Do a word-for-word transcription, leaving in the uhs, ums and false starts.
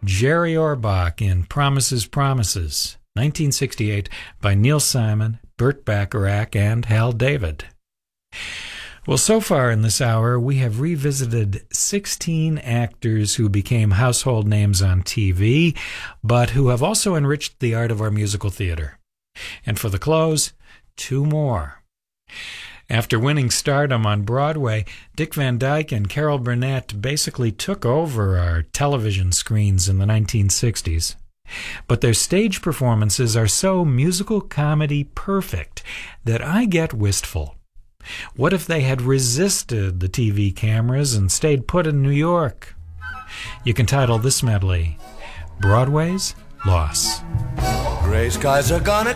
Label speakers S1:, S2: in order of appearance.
S1: Jerry Orbach in Promises, Promises, nineteen sixty-eight, by Neil Simon, Burt Bacharach, and Hal David. Well, so far in this hour, we have revisited sixteen actors who became household names on T V, but who have also enriched the art of our musical theater. And for the close, two more. After winning stardom on Broadway, Dick Van Dyke and Carol Burnett basically took over our television screens in the nineteen sixties. But their stage performances are so musical comedy perfect that I get wistful. What if they had resisted the T V cameras and stayed put in New York? You can title this medley, Broadway's Loss.
S2: Gray skies are gonna